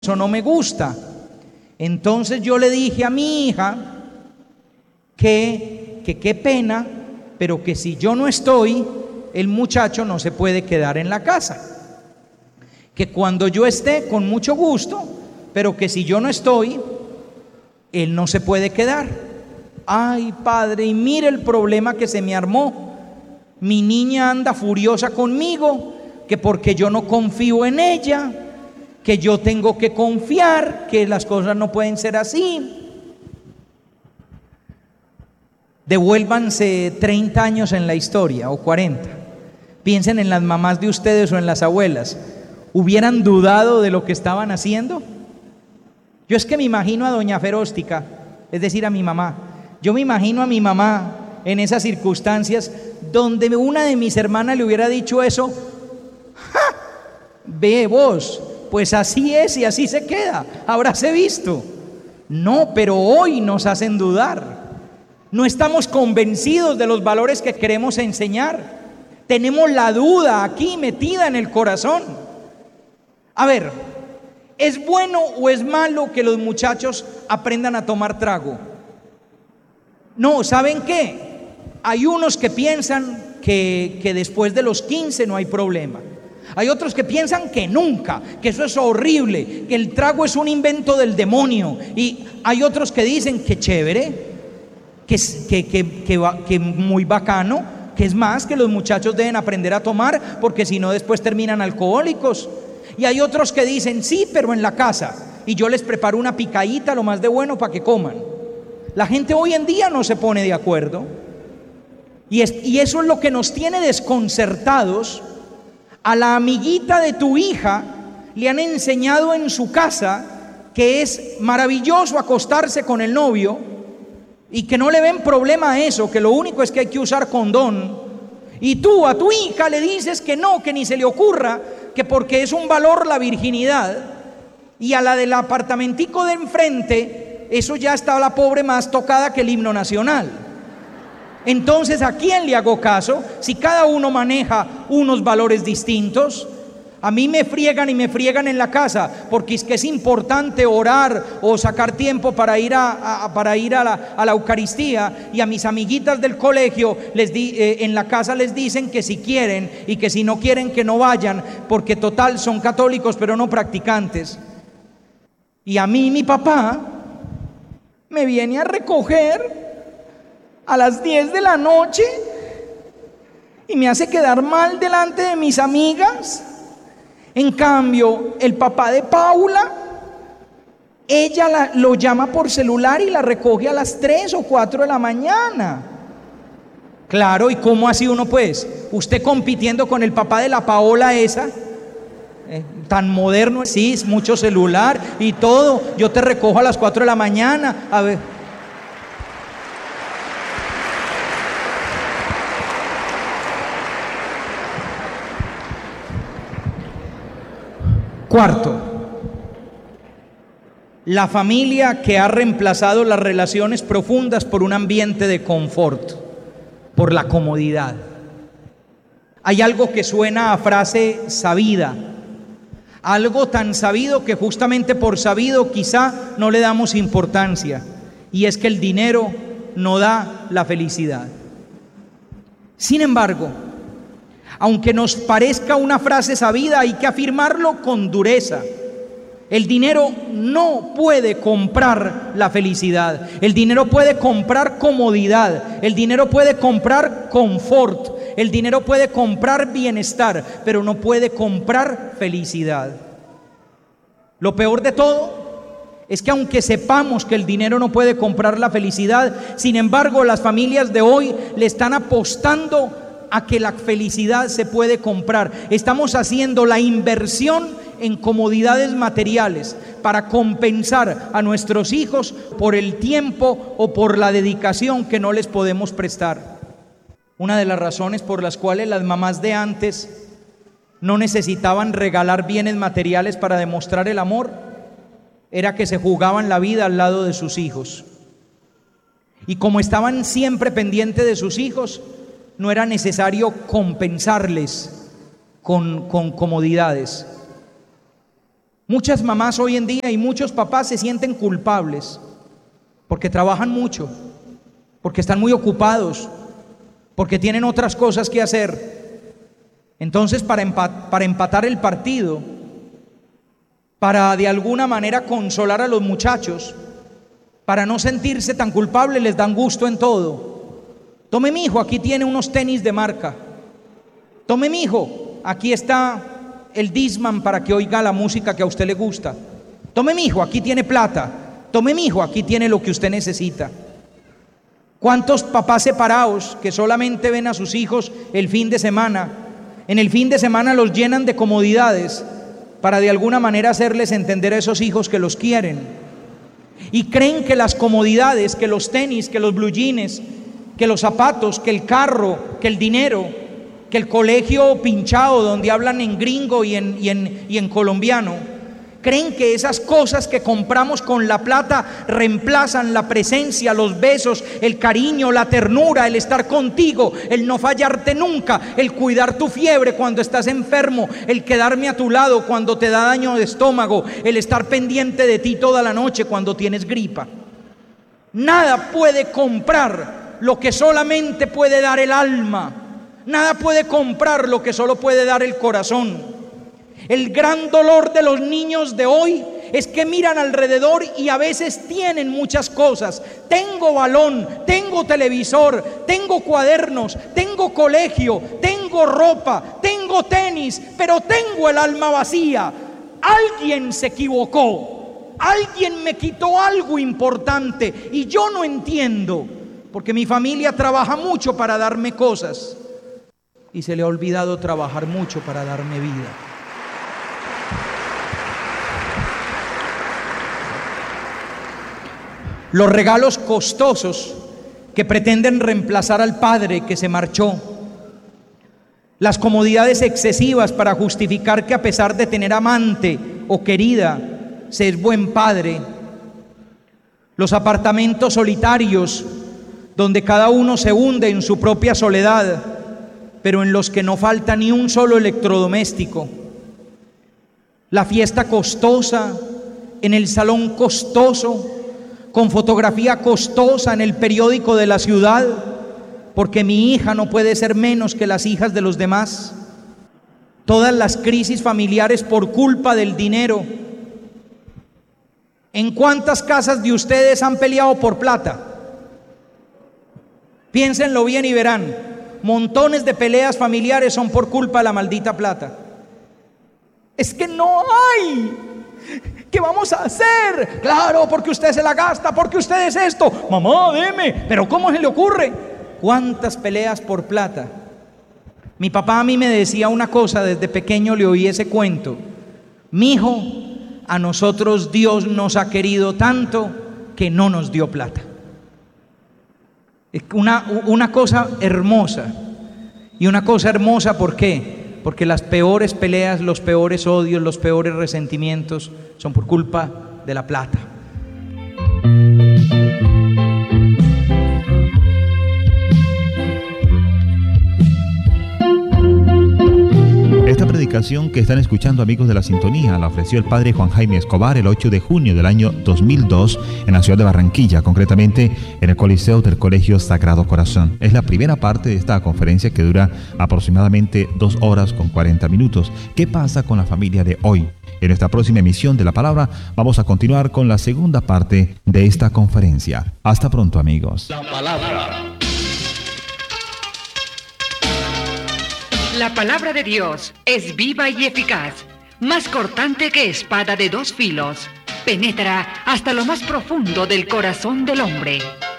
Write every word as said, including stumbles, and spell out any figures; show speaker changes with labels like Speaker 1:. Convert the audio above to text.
Speaker 1: eso no me gusta. Entonces yo le dije a mi hija que que qué pena, pero que si yo no estoy, el muchacho no se puede quedar en la casa. Que cuando yo esté, con mucho gusto, pero que si yo no estoy, él no se puede quedar. Ay, padre, y mire el problema que se me armó. Mi niña anda furiosa conmigo, que porque yo no confío en ella, que yo tengo que confiar, que las cosas no pueden ser así. Devuélvanse treinta años en la historia o cuarenta. Piensen en las mamás de ustedes o en las abuelas. ¿Hubieran dudado de lo que estaban haciendo? Yo es que me imagino a doña Feróstica, es decir, a mi mamá. Yo me imagino a mi mamá en esas circunstancias donde una de mis hermanas le hubiera dicho eso. ¡Ja! Ve vos, pues así es y así se queda, habráse visto. No, pero hoy nos hacen dudar. No estamos convencidos de los valores que queremos enseñar. Tenemos la duda aquí metida en el corazón. A ver, ¿es bueno o es malo que los muchachos aprendan a tomar trago? No, ¿saben qué? Hay unos que piensan que, que después de los quince no hay problema. Hay otros que piensan que nunca, que eso es horrible, que el trago es un invento del demonio. Y hay otros que dicen que chévere, que, que, que, que, que muy bacano, que es más, que los muchachos deben aprender a tomar, porque si no después terminan alcohólicos. Y hay otros que dicen, sí, pero en la casa, y yo les preparo una picadita, lo más de bueno, para que coman. La gente hoy en día no se pone de acuerdo. Y, es, y eso es lo que nos tiene desconcertados. A la amiguita de tu hija le han enseñado en su casa que es maravilloso acostarse con el novio y que no le ven problema a eso, que lo único es que hay que usar condón. Y tú a tu hija le dices que no, que ni se le ocurra, que porque es un valor la virginidad. Y a la del apartamentico de enfrente, eso ya está la pobre más tocada que el himno nacional. Entonces, ¿a quién le hago caso? Si cada uno maneja unos valores distintos. A mí me friegan y me friegan en la casa porque es que es importante orar o sacar tiempo para ir a, a, para ir a, la, a la Eucaristía. Y a mis amiguitas del colegio les di, eh, en la casa les dicen que si quieren y que si no quieren que no vayan, porque total son católicos pero no practicantes. Y a mí mi papá me viene a recoger a las diez de la noche y me hace quedar mal delante de mis amigas. En cambio, el papá de Paula, ella la, lo llama por celular y la recoge a las tres o cuatro de la mañana. Claro, ¿y cómo así uno pues? Usted compitiendo con el papá de la Paola esa, eh, tan moderno, sí, mucho celular y todo. Yo te recojo a las cuatro de la mañana, a ver. Cuarto, la familia que ha reemplazado las relaciones profundas por un ambiente de confort, por la comodidad. Hay algo que suena a frase sabida, algo tan sabido que justamente por sabido quizá no le damos importancia, y es que el dinero no da la felicidad. Sin embargo, aunque nos parezca una frase sabida, hay que afirmarlo con dureza. El dinero no puede comprar la felicidad. El dinero puede comprar comodidad. El dinero puede comprar confort. El dinero puede comprar bienestar, pero no puede comprar felicidad. Lo peor de todo es que aunque sepamos que el dinero no puede comprar la felicidad, sin embargo, las familias de hoy le están apostando a que la felicidad se puede comprar. Estamos haciendo la inversión en comodidades materiales para compensar a nuestros hijos por el tiempo o por la dedicación que no les podemos prestar. Una de las razones por las cuales las mamás de antes no necesitaban regalar bienes materiales para demostrar el amor era que se jugaban la vida al lado de sus hijos. Y como estaban siempre pendientes de sus hijos, no era necesario compensarles con, con comodidades. Muchas mamás hoy en día y muchos papás se sienten culpables porque trabajan mucho, porque están muy ocupados, porque tienen otras cosas que hacer. Entonces, para empat- para empatar el partido, para de alguna manera consolar a los muchachos, para no sentirse tan culpables, les dan gusto en todo. Tome, mi hijo, aquí tiene unos tenis de marca. Tome, mi hijo, aquí está el Discman para que oiga la música que a usted le gusta. Tome, mi hijo, aquí tiene plata. Tome, mi hijo, aquí tiene lo que usted necesita. ¿Cuántos papás separados que solamente ven a sus hijos el fin de semana? En el fin de semana los llenan de comodidades para de alguna manera hacerles entender a esos hijos que los quieren. Y creen que las comodidades, que los tenis, que los blue jeans, que los zapatos, que el carro, que el dinero, que el colegio pinchado donde hablan en gringo y en, y en, y en colombiano, creen que esas cosas que compramos con la plata reemplazan la presencia, los besos, el cariño, la ternura, el estar contigo, el no fallarte nunca, el cuidar tu fiebre cuando estás enfermo, el quedarme a tu lado cuando te da daño de estómago, el estar pendiente de ti toda la noche cuando tienes gripa. Nada puede comprar lo que solamente puede dar el alma. Nada puede comprar lo que solo puede dar el corazón. El gran dolor de los niños de hoy es que miran alrededor y a veces tienen muchas cosas. Tengo balón, tengo televisor, tengo cuadernos, tengo colegio, tengo ropa, tengo tenis, pero tengo el alma vacía. Alguien se equivocó, alguien me quitó algo importante y yo no entiendo, porque mi familia trabaja mucho para darme cosas y se le ha olvidado trabajar mucho para darme vida. Los regalos costosos que pretenden reemplazar al padre que se marchó. Las comodidades excesivas para justificar que a pesar de tener amante o querida, se es buen padre. Los apartamentos solitarios donde cada uno se hunde en su propia soledad, pero en los que no falta ni un solo electrodoméstico. La fiesta costosa en el salón costoso, con fotografía costosa en el periódico de la ciudad, porque mi hija no puede ser menos que las hijas de los demás. Todas las crisis familiares por culpa del dinero. ¿En cuántas casas de ustedes han peleado por plata? Piénsenlo bien y verán. Montones de peleas familiares son por culpa de la maldita plata. Es que no hay. ¿Qué vamos a hacer? Claro, porque usted se la gasta, porque usted es esto. Mamá, deme. Pero ¿cómo se le ocurre? ¿Cuántas peleas por plata? Mi papá a mí me decía una cosa, desde pequeño le oí ese cuento. Mijo, a nosotros Dios nos ha querido tanto que no nos dio plata. Una, una cosa hermosa. Y una cosa hermosa, ¿por qué? Porque las peores peleas, los peores odios, los peores resentimientos son por culpa de la plata.
Speaker 2: Esta predicación que están escuchando, amigos de la sintonía, la ofreció el padre Juan Jaime Escobar el ocho de junio del año dos mil dos en la ciudad de Barranquilla, concretamente en el Coliseo del Colegio Sagrado Corazón. Es la primera parte de esta conferencia que dura aproximadamente dos horas con cuarenta minutos. ¿Qué pasa con la familia de hoy? En nuestra próxima emisión de La Palabra vamos a continuar con la segunda parte de esta conferencia. Hasta pronto, amigos.
Speaker 3: La Palabra.
Speaker 4: La palabra de Dios es viva y eficaz, más cortante que espada de dos filos. Penetra hasta lo más profundo del corazón del hombre